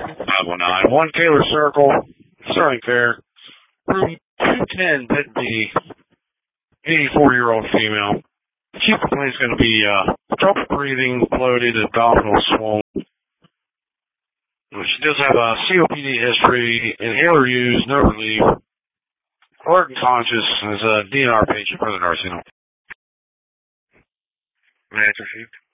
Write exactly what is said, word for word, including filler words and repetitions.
five one nine. one Taylor Circle, Sterling Fair. Room two ten, bed B. eighty-four-year-old female. Chief complaint is going to be uh, trouble breathing, bloated, abdominal swollen. She does have a C O P D history, inhaler use, no relief, alert and conscious, as a D N R patient for the nursing home. Match received.